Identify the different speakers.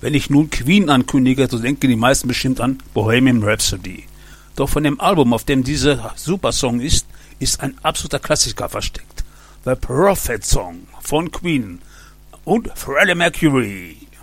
Speaker 1: Wenn ich nun Queen ankündige, so denken die meisten bestimmt an Bohemian Rhapsody. Doch von dem Album, auf dem dieser Supersong ist ein absoluter Klassiker versteckt. The Prophet Song von Queen und Freddie Mercury.